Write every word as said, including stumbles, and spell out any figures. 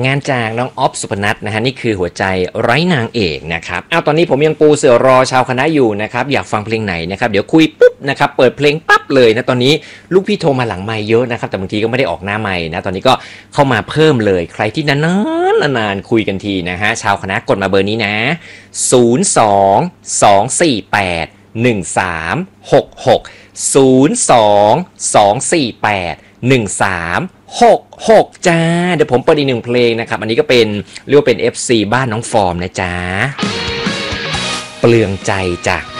งานจากน้องออฟสุพนัทนะฮะนี่คือหัวใจไร้นางเอกนะครับอ้าวตอนนี้ผมยังปูเสือรอชาวคณะอยู่นะครับอยากฟังเพลงไหนนะครับเดี๋ยวคุยปุ๊บนะครับเปิดเพลงปั๊บเลยนะตอนนี้ลูกพี่โทรมาหลังไมค์เยอะนะครับแต่บางทีก็ไม่ได้ออกหน้าไมค์นะตอนนี้ก็เข้ามาเพิ่มเลยใครที่นานๆนานๆคุยกันทีนะฮะชาวคณะกดมาเบอร์นี้นะศูนย์ สอง สอง สี่ แปด หนึ่ง สาม หก หก ศูนย์ สอง สอง สี่ แปด หนึ่ง สาม หก หกจ้าเดี๋ยวผมเปิดอีกหนึ่งเพลงนะครับอันนี้ก็เป็นเรียกว่าเป็น เอฟ ซี บ้านน้องฟอร์มนะจ๊ะเปลืองใจจาก